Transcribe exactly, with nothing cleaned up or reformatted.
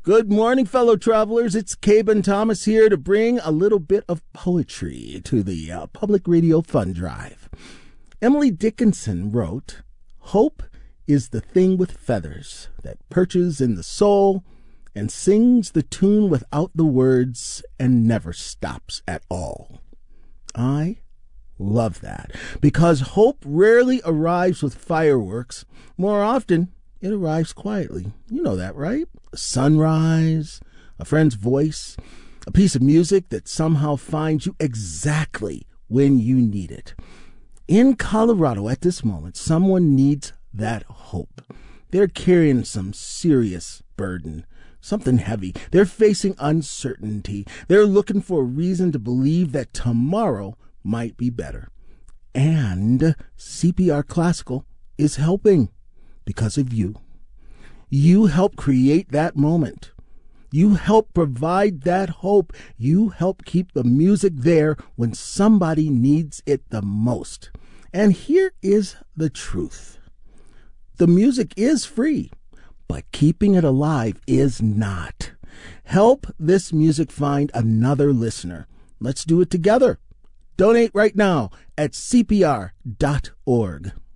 Good morning, fellow travelers. It's Caben Thomas here to bring a little bit of poetry to the uh, Public Radio Fund Drive. Emily Dickinson wrote, "Hope is the thing with feathers that perches in the soul and sings the tune without the words and never stops at all." I love that, because hope rarely arrives with fireworks. More often, it arrives quietly. You know that, right? A sunrise, a friend's voice, a piece of music that somehow finds you exactly when you need it. In Colorado at this moment, someone needs that hope. They're carrying some serious burden, something heavy. They're facing uncertainty. They're looking for a reason to believe that tomorrow might be better. And C P R Classical is helping because of you. You help create that moment. You help provide that hope. You help keep the music there when somebody needs it the most. And here is the truth. The music is free, but keeping it alive is not. Help this music find another listener. Let's do it together. Donate right now at C P R dot org.